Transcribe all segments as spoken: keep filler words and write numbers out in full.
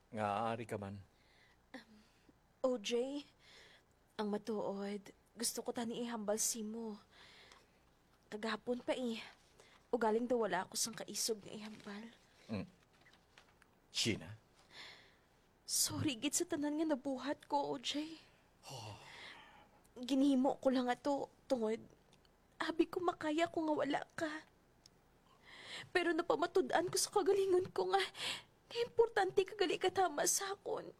Nga ari ka man. O J, ang matuod, gusto ko tani ihambal si mo. Kagahapon pa eh. Ugaling daw wala ako sang kaisog nga ihambal. Sheena? Sorry gid sa tanan nga nabuhat ko, O J. Ginhimo ko lang ato tungod. Abi ko makaya ko nga wala ka. Pero napamatud-an ko sa kagalingon ko nga importante kagali katama sa akon.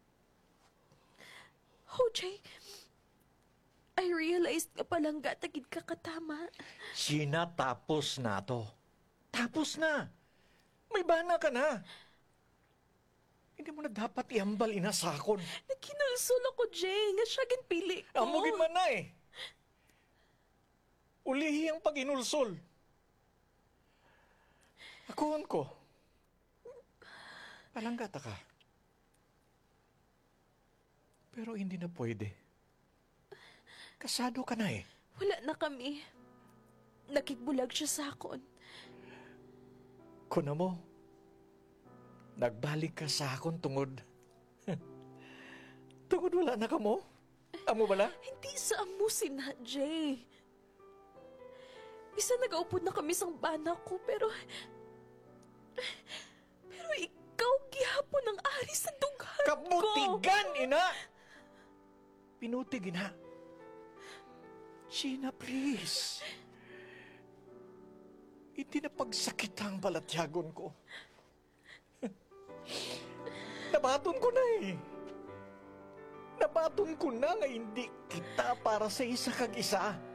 O J, I realized nga palang gatagid ka katama. Sheena, tapos na to. Tapos na. May bana ka na. Hindi mo na dapat ihambal inasakon. Nagkinulsul ako, Jay. Nga siya ginpili ko. Amugin man na eh. Ulihi ang pag-inulsol. Akuan ko. Palanggata ka. Pero hindi na pwede. Kasado ka na eh. Wala na kami. Nakikbulag siya sa akon. Kuna mo, nagbalik ka sa akon tungod. Tungod wala na ka mo? Amo bala? Hindi sa amusin na, Jay. Bisa nag-aupod na kami sang bana ko, pero... Pero ikaw gihapon ang ari sa dughan ko. Kabutigan, ina! Pinutig, ina. Sheena, please. Hindi na pagsakit ang balatyagon ko. Nabaton ko na eh. Nabaton ko na nga hindi kita para sa isa kag isa.